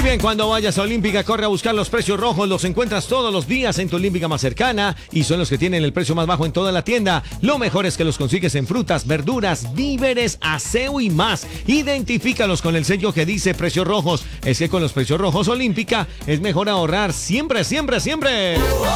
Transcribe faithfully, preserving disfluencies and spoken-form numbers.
Muy bien, cuando vayas a Olímpica, corre a buscar los precios rojos. Los encuentras todos los días en tu Olímpica más cercana y son los que tienen el precio más bajo en toda la tienda. Lo mejor es que los consigues en frutas, verduras, víveres, aseo y más. Identifícalos con el sello que dice precios rojos. Es que con los precios rojos Olímpica es mejor ahorrar siempre, siempre, siempre.